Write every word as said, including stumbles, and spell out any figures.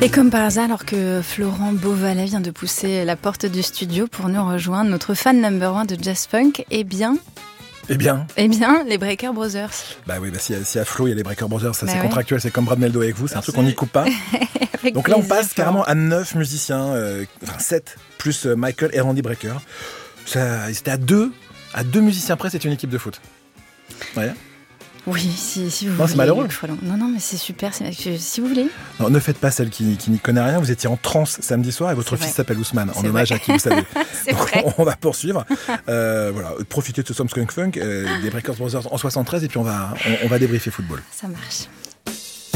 Et comme par hasard, alors que Florent Beauvalet vient de pousser la porte du studio pour nous rejoindre, notre fan number one de jazz funk, eh bien... Eh bien Eh bien, les Brecker Brothers. Bah oui, bah si, si à Flo, il y a les Brecker Brothers, ça bah c'est ouais. contractuel, c'est comme Brad Meldo avec vous, c'est Merci. Un truc qu'on n'y coupe pas. Donc là, on passe Florent. Carrément à neuf musiciens, euh, enfin sept, plus euh, Michael et Randy Brecker. Ça, c'était à deux, à deux musiciens près, c'est une équipe de foot. Ouais. Oui, si, si vous non, voulez. C'est malheureux. Non, non, mais c'est super, c'est, si vous voulez. Non, ne faites pas celle qui, qui n'y connaît rien. Vous étiez en transe samedi soir et votre c'est fils vrai. S'appelle Ousmane, en c'est hommage vrai. À qui vous savez. C'est Donc, vrai. On, on va poursuivre. Euh, voilà, profitez de ce Some Skunk Funk, euh, des Brecker Brothers en soixante-treize et puis on va, on, on va débriefer football. Ça marche.